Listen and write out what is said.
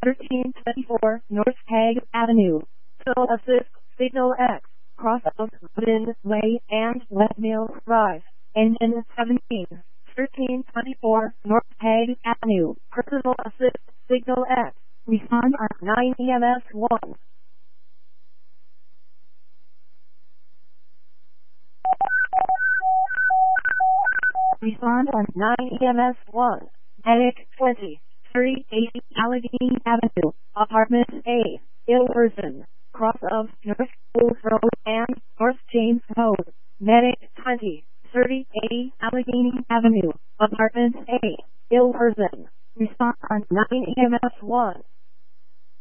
1324 North Hague Avenue. Fill assist, signal X, cross of Wooden Way and Westmill Drive. Engine 17. 1324 North Hague Avenue. Personal assist, signal X. Respond on 9 EMS 1. Respond on 9 EMS 1. Medic 20. 380 Allegheny Avenue, Apartment A, Ilverson, cross of North Bulls Road and North James Road. Medic 20. 3080 Allegheny Avenue, Apartment A, Ilverson. Respond on 9 EMS 1.